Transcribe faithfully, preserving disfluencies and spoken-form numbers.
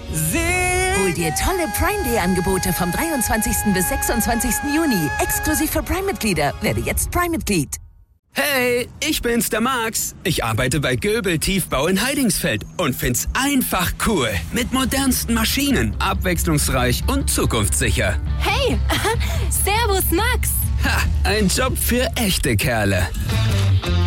Hol dir tolle Prime-Day-Angebote vom dreiundzwanzigsten bis sechsundzwanzigsten Juni. Exklusiv für Prime-Mitglieder. Werde jetzt Prime-Mitglied. Hey, ich bin's, der Max. Ich arbeite bei Göbel Tiefbau in Heidingsfeld und find's einfach cool. Mit modernsten Maschinen, abwechslungsreich und zukunftssicher. Hey, servus Max. Ha, ein Job für echte Kerle.